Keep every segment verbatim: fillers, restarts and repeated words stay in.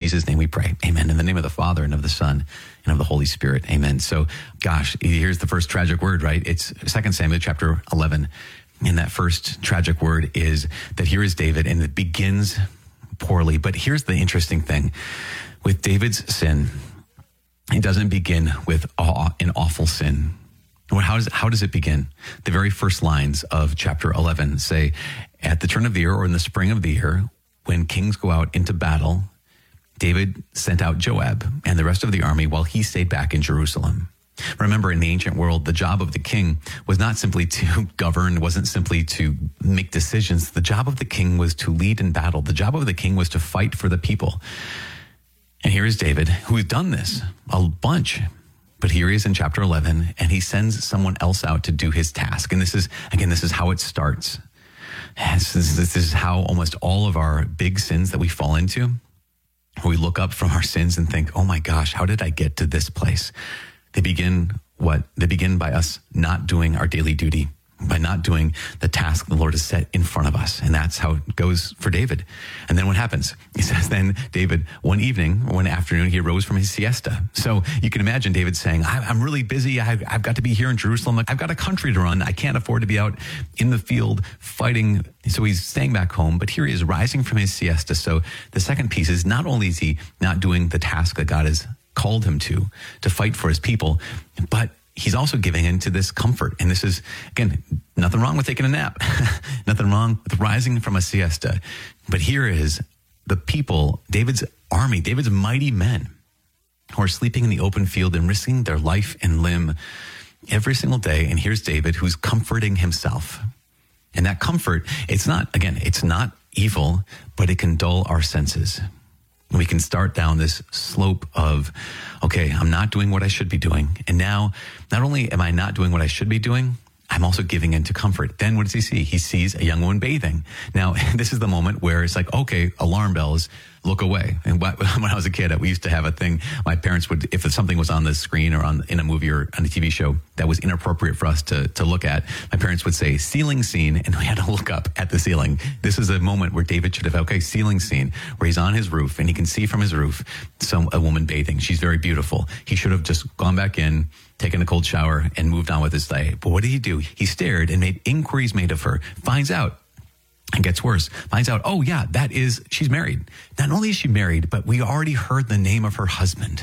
Jesus' name we pray. Amen. In the name of the Father and of the Son and of the Holy Spirit. Amen. So, gosh, here's the first tragic word, right? It's Second Samuel chapter eleven. And that first tragic word is that here is David, and it begins poorly. But here's the interesting thing. With David's sin, it doesn't begin with awe, an awful sin. Well, how does, how does it begin? The very first lines of chapter eleven say, at the turn of the year, or in the spring of the year, when kings go out into battle, David sent out Joab and the rest of the army while he stayed back in Jerusalem. Remember, in the ancient world, the job of the king was not simply to govern, wasn't simply to make decisions. The job of the king was to lead in battle. The job of the king was to fight for the people. And here is David, who has done this a bunch. But here he is in chapter eleven, and he sends someone else out to do his task. And this is, again, this is how it starts. This is, this is how almost all of our big sins that we fall into, we look up from our sins and think, oh my gosh, how did I get to this place? They begin what? They begin by us not doing our daily duty, by not doing the task the Lord has set in front of us. And that's how it goes for David. And then what happens? He says, then David, one evening, one afternoon, he arose from his siesta. So you can imagine David saying, I'm really busy. I've, I've got to be here in Jerusalem. I've got a country to run. I can't afford to be out in the field fighting. So he's staying back home, but here he is rising from his siesta. So the second piece is not only is he not doing the task that God has called him to, to fight for his people, but he's also giving into this comfort. And this is, again, nothing wrong with taking a nap, nothing wrong with rising from a siesta. But here is the people, David's army, David's mighty men who are sleeping in the open field and risking their life and limb every single day. And here's David who's comforting himself. And that comfort, it's not, again, it's not evil, but it can dull our senses. We can start down this slope of, okay, I'm not doing what I should be doing. And now, not only am I not doing what I should be doing, I'm also giving into comfort. Then what does he see? He sees a young woman bathing. Now, this is the moment where it's like, okay, alarm bells, look away. And when I was a kid, we used to have a thing. My parents would, if something was on the screen or on in a movie or on a T V show that was inappropriate for us to, to look at, my parents would say, ceiling scene, and we had to look up at the ceiling. This is a moment where David should have, okay, ceiling scene, where he's on his roof and he can see from his roof some a woman bathing. She's very beautiful. He should have just gone back in, taken a cold shower, and moved on with his day. But what did he do? He stared and made inquiries made of her, finds out, and gets worse, finds out, oh yeah, that is, she's married. Not only is she married, but we already heard the name of her husband.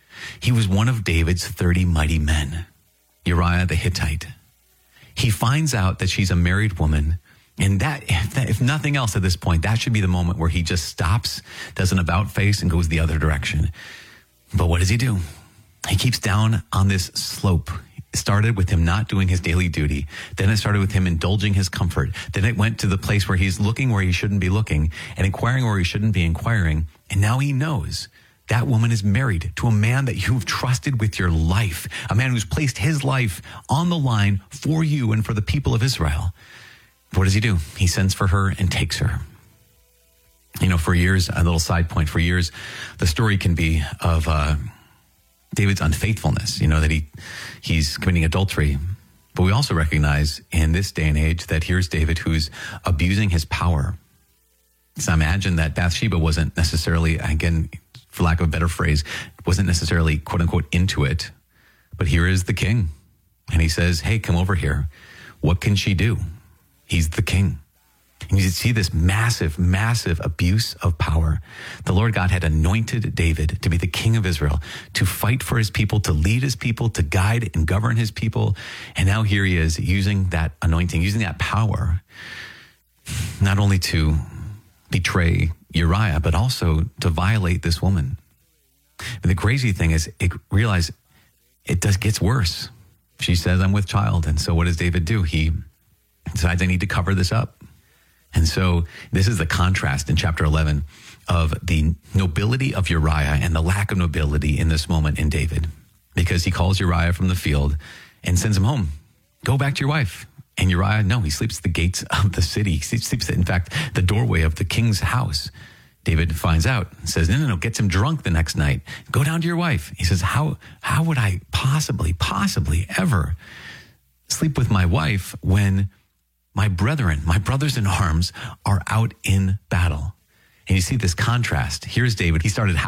He was one of David's thirty mighty men, Uriah the Hittite. He finds out that she's a married woman. And that, if, that, if nothing else at this point, that should be the moment where he just stops, does an about face, and goes the other direction. But what does he do? He keeps down on this slope. It started with him not doing his daily duty. Then it started with him indulging his comfort. Then it went to the place where he's looking where he shouldn't be looking and inquiring where he shouldn't be inquiring. And now he knows that woman is married to a man that you've trusted with your life, a man who's placed his life on the line for you and for the people of Israel. What does he do? He sends for her and takes her. You know, for years, a little side point, for years, the story can be of uh, David's unfaithfulness, you know, that he he's committing adultery. But we also recognize in this day and age that here's David who's abusing his power. So imagine that Bathsheba wasn't necessarily, again, for lack of a better phrase, wasn't necessarily, quote unquote, into it. But here is the king. And he says, hey, come over here. What can she do? He's the king. And you see this massive, massive abuse of power. The Lord God had anointed David to be the king of Israel, to fight for his people, to lead his people, to guide and govern his people. And now here he is using that anointing, using that power, not only to betray Uriah, but also to violate this woman. But the crazy thing is, it, realize it does gets worse. She says, I'm with child. And so what does David do? He decides, I need to cover this up. And so this is the contrast in chapter eleven of the nobility of Uriah and the lack of nobility in this moment in David, because he calls Uriah from the field and sends him home. Go back to your wife. And Uriah, no, he sleeps at the gates of the city. He sleeps, in fact, the doorway of the king's house. David finds out, says, no, no, no, gets him drunk the next night. Go down to your wife. He says, how, how would I possibly, possibly ever sleep with my wife when my brethren, my brothers in arms, are out in battle? And you see this contrast. Here's David. He started